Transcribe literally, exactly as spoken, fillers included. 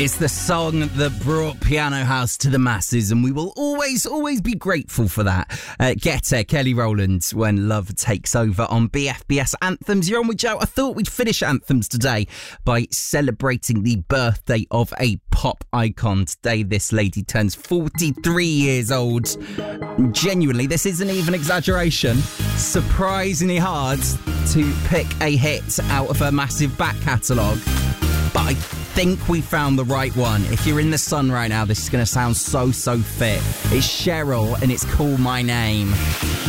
It's the song that brought Piano House to the masses, and we will always, always be grateful for that. Uh, Getter, Kelly Rowland, When Love Takes Over on B F B S Anthems. You're on with Joe. I thought we'd finish Anthems today by celebrating the birthday of a pop icon. Today, this lady turns forty-three years old. Genuinely, this isn't even exaggeration. Surprisingly hard to pick a hit out of her massive back catalogue. But I think we found the right one. If you're in the sun right now, this is going to sound so, so fit. It's Cheryl, and it's Call My Name.